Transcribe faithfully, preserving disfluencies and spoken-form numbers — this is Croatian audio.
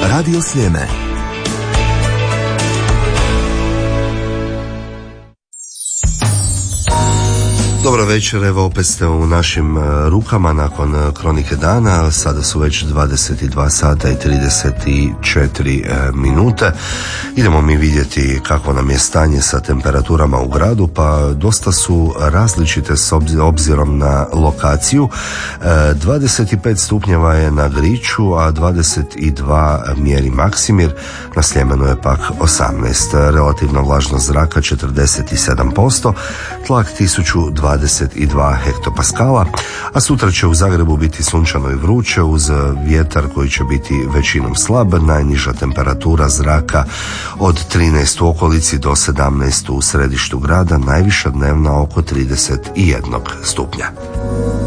Radio Sljeme. Dobro večer, evo opet ste u našim rukama nakon kronike dana. Sada su već dvadeset dva sata i trideset četiri minute. Idemo mi vidjeti kako nam je stanje sa temperaturama u gradu, pa dosta su različite s obzirom na lokaciju. dvadeset pet stupnjeva je na Griču, a dvadeset dva mjeri Maksimir, na Sljemenu je pak osamnaest. Relativna vlažnost zraka četrdeset sedam posto, tlak tisuću dvadeset dva hektopaskala, a sutra će u Zagrebu biti sunčano i vruće uz vjetar koji će biti većinom slab, najniža temperatura zraka od trinaest u okolici do sedamnaest u središtu grada, najviša dnevna oko trideset jedan stupnja.